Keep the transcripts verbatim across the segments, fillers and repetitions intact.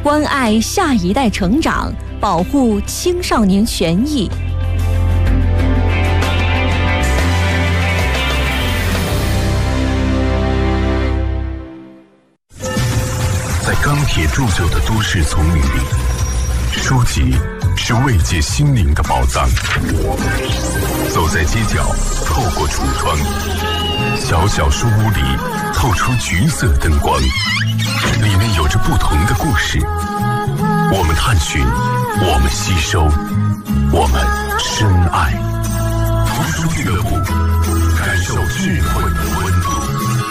关爱下一代成长，保护青少年权益。 在钢铁铸就的都市丛林里，书籍是慰藉心灵的宝藏。走在街角，透过橱窗，小小书屋里透出橘色灯光，里面有着不同的故事。我们探寻，我们吸收，我们深爱。图书俱乐部，感受智慧的温度。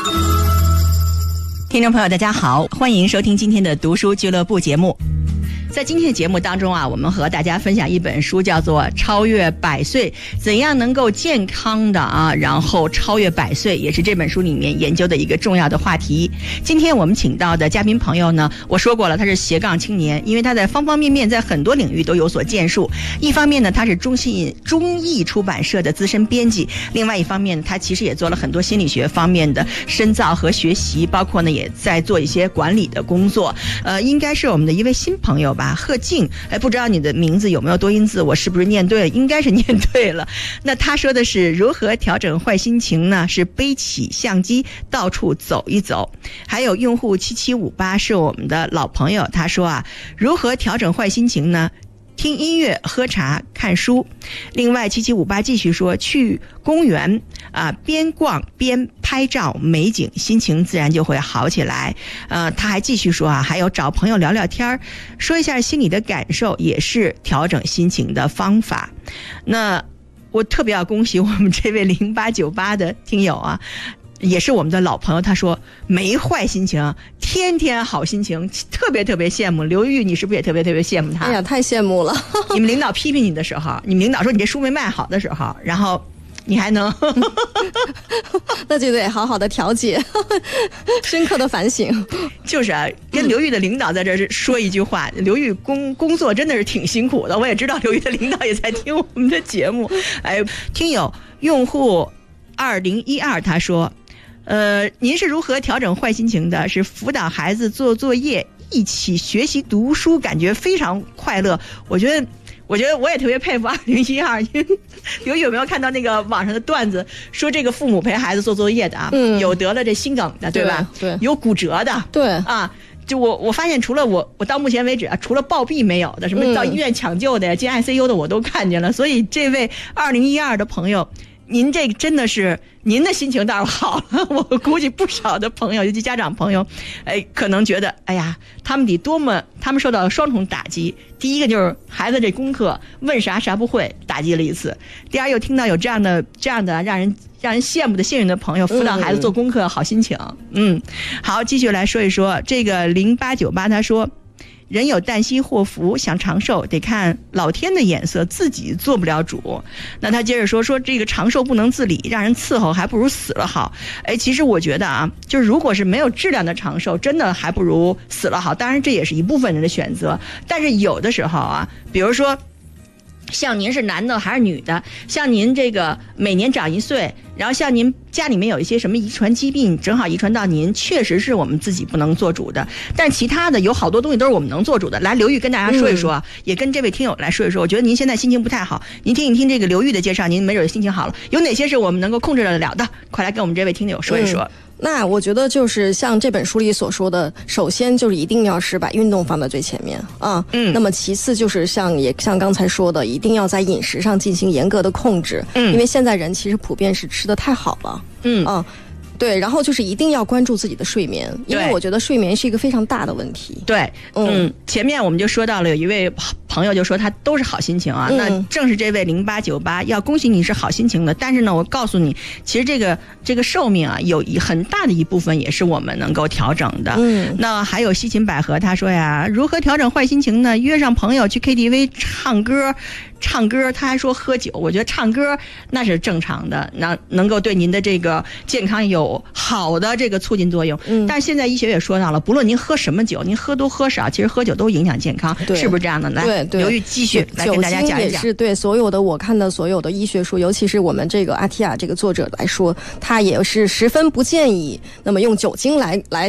听众朋友大家好，欢迎收听今天的读书俱乐部节目。在今天的节目当中啊，我们和大家分享一本书，叫做《超越百岁：怎样能够健康的啊，然后超越百岁》，也是这本书里面研究的一个重要的话题。今天我们请到的嘉宾朋友呢，我说过了，他是斜杠青年，因为他在方方面面，在很多领域都有所建树。一方面呢，他是中信中译出版社的资深编辑；另外一方面，他其实也做了很多心理学方面的深造和学习，包括呢也在做一些管理的工作。呃，应该是我们的一位新朋友吧。贺静，哎，不知道你的名字有没有多音字，我是不是念对了？应该是念对了。那他说的是如何调整坏心情呢？是背起相机到处走一走。还有用户七七五八是我们的老朋友，他说啊，如何调整坏心情呢？听音乐、喝茶、看书。另外，七七五八继续说，去公园啊，边逛边拍照美景，心情自然就会好起来。呃，他还继续说啊，还有找朋友聊聊天，说一下心里的感受，也是调整心情的方法。那我特别要恭喜我们这位零八九八的听友啊。也是我们的老朋友，他说没坏心情，天天好心情，特别特别羡慕刘玉，你是不是也特别特别羡慕他？ 哎呀，太羡慕了！ 你们领导批评你的时候，你们领导说你这书没卖好的时候，然后你还能那就得好好的调节，深刻的反省。 就是啊，跟刘玉的领导在这说一句话，刘玉工工作真的是挺辛苦的，我也知道刘玉的领导也在听我们的节目。哎，听友用户二零一二他说。呃，您是如何调整坏心情的？是辅导孩子做作业，一起学习读书，感觉非常快乐。我觉得，我觉得我也特别佩服二零一二。刘宇有没有看到那个网上的段子，说这个父母陪孩子做作业的啊，嗯、有得了这心梗的，对吧？ 对，对有骨折的， 对啊。就我我发现，除了我我到目前为止啊，除了暴毙没有的，什么到医院抢救的呀、进 I C U 的，我都看见了。所以这位二零一二的朋友。您这个真的是您的心情倒是好了，我估计不少的朋友，尤其家长朋友，哎，可能觉得，哎呀，他们得多么，他们受到了双重打击。第一个就是孩子这功课问啥啥不会，打击了一次；第二又听到有这样的这样的让人让人羡慕的幸运的朋友辅导孩子做功课，好心情。嗯，好，继续来说一说这个零八九八，他说。人有旦夕祸福，想长寿得看老天的眼色，自己做不了主。那他接着说说这个长寿不能自理，让人伺候还不如死了好。哎，其实我觉得啊，就是如果是没有质量的长寿，真的还不如死了好。当然这也是一部分人的选择，但是有的时候啊，比如说。像您是男的还是女的？像您这个每年长一岁，然后像您家里面有一些什么遗传疾病，正好遗传到您，确实是我们自己不能做主的。但其他的有好多东西都是我们能做主的。来，刘玉跟大家说一说，嗯、也跟这位听友来说一说。我觉得您现在心情不太好，您听一听这个刘玉的介绍，您没准心情好了。有哪些是我们能够控制得了的？快来跟我们这位听友说一说。嗯那我觉得就是像这本书里所说的，首先就是一定要是把运动放在最前面啊，嗯，那么其次就是像也像刚才说的，一定要在饮食上进行严格的控制，嗯，因为现在人其实普遍是吃得太好了，嗯啊。对，然后就是一定要关注自己的睡眠，因为我觉得睡眠是一个非常大的问题。 对，嗯，嗯前面我们就说到了，有一位朋友就说他都是好心情啊，嗯、那正是这位零八九八，要恭喜你是好心情的。但是呢，我告诉你，其实这个这个寿命啊，有一很大的一部分也是我们能够调整的。嗯，那还有西芹百合，他说呀，如何调整坏心情呢？约上朋友去 K T V 唱歌。唱歌，他还说喝酒，我觉得唱歌那是正常的，那能够对您的这个健康有好的这个促进作用。嗯，但是现在医学也说到了，不论您喝什么酒，您喝多喝少，其实喝酒都影响健康，是不是这样的？来， 对对， 刘玉继续来跟大家讲一讲。 酒精也是对所有的我看的所有的医学书，尤其是我们这个阿提亚这个作者来说，他也是十分不建议那么用酒精来来